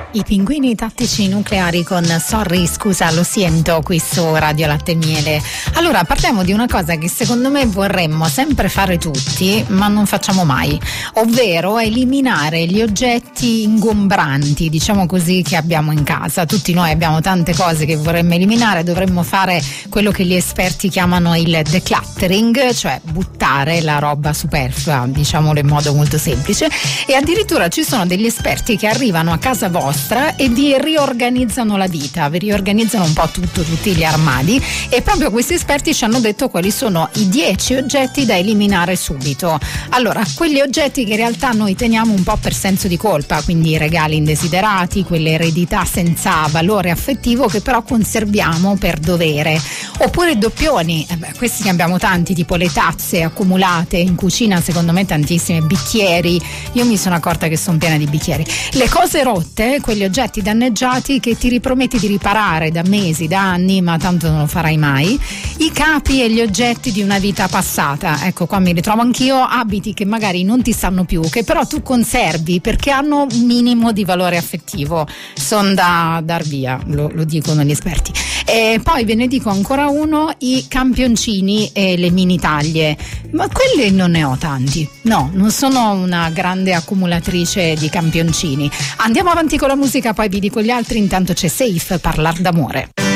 I pinguini tattici nucleari con Sorry, scusa, lo siento qui su Radio Latte e Miele. Allora, parliamo di una cosa che secondo me vorremmo sempre fare tutti, ma non facciamo mai, ovvero eliminare gli oggetti ingombranti, diciamo così, che abbiamo in casa. Tutti noi abbiamo tante cose che vorremmo eliminare, dovremmo fare quello che gli esperti chiamano il decluttering, cioè buttare la roba superflua, diciamolo in modo molto semplice, e addirittura ci sono degli esperti che arrivano a casa vostra e vi riorganizzano la vita, vi riorganizzano un po' tutti gli armadi, e proprio questi esperti ci hanno detto quali sono i 10 oggetti da eliminare subito. Allora, quegli oggetti che in realtà noi teniamo un po' per senso di colpa, quindi i regali indesiderati, quelle eredità senza valore affettivo che però conserviamo per dovere, oppure doppioni, questi ne abbiamo tanti, tipo le tazze accumulate in cucina, secondo me tantissime, bicchieri, io mi sono accorta che sono piena di bicchieri, le cose rotte, quegli oggetti danneggiati che ti riprometti di riparare da mesi, da anni, ma tanto non lo farai mai, i capi e gli oggetti di una vita passata. Ecco, qua mi ritrovo anch'io, abiti che magari non ti stanno più, che però tu conservi perché hanno un minimo di valore affettivo, sono da dar via, lo dicono gli esperti. E poi ve ne dico ancora uno, i campioncini e le mini taglie, ma quelli non ne ho tanti, no, non sono una grande accumulatrice di campioncini. Andiamo avanti con la musica, poi vi dico gli altri, intanto c'è Safe, Parlar d'amore.